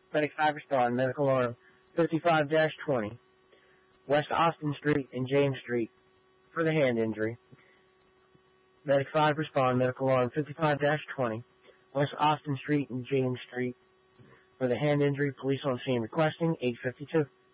Medic 5 respond. Medical alarm 55-20. West Austin Street and James Street for the hand injury. Medic 5 respond. Medical alarm 55-20. West Austin Street and James Street for the hand injury. Police on scene requesting 852.